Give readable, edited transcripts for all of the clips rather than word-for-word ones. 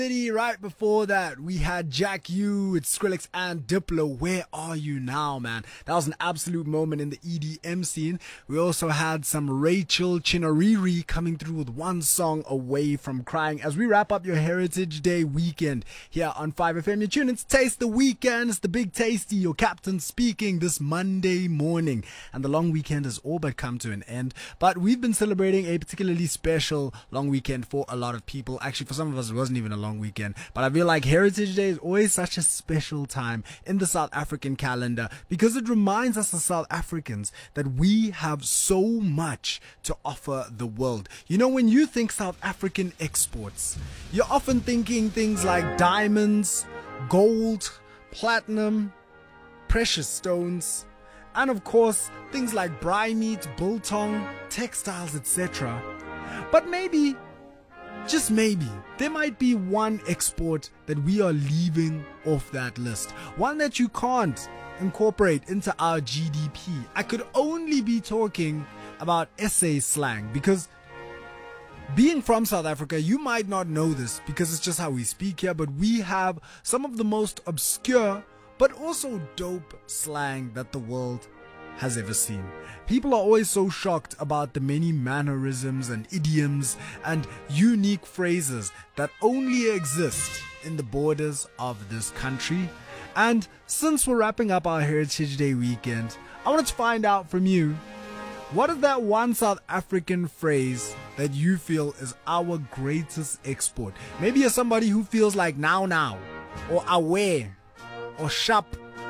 Right before that, we had Jack U with Skrillex and Diplo. Where are you now, man? That was an absolute moment in the EDM scene. We also had some Rachel Chinariri coming through with One Song Away from Crying as we wrap up your Heritage Day weekend here on 5FM. You tune in to Taste the Weekend. It's the Big Tasty, your captain speaking this Monday morning. And the long weekend has all but come to an end. But we've been celebrating a particularly special long weekend for a lot of people. Actually, for some of us, it wasn't even a long weekend, but I feel like Heritage Day is always such a special time in the South African calendar because it reminds us as South Africans that we have so much to offer the world. You know, when you think South African exports, you're often thinking things like diamonds, gold, platinum, precious stones, and of course things like braai meat, biltong, textiles, etc. But maybe, just maybe, there might be one export that we are leaving off that list. One that you can't incorporate into our GDP. I could only be talking about SA slang because being from South Africa, you might not know this because it's just how we speak here, but we have some of the most obscure but also dope slang that the world has ever seen. People are always so shocked about the many mannerisms and idioms and unique phrases that only exist in the borders of this country. And since we're wrapping up our Heritage Day weekend, I wanted to find out from you, what is that one South African phrase that you feel is our greatest export? Maybe you're somebody who feels like now, or aware, or sharp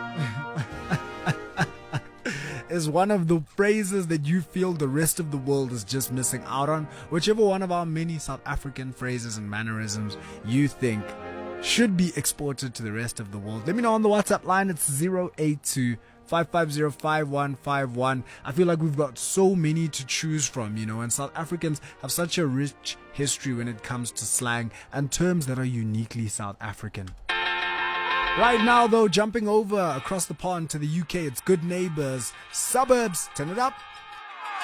is one of the phrases that you feel the rest of the world is just missing out on. Whichever one of our many South African phrases and mannerisms you think should be exported to the rest of the world, let me know on the WhatsApp line. It's 082 550 5151. I feel like we've got so many to choose from, you know, and South Africans have such a rich history when it comes to slang and terms that are uniquely South African. Right now, though, jumping over across the pond to the UK, it's Good Neighbours, Suburbs. Turn it up.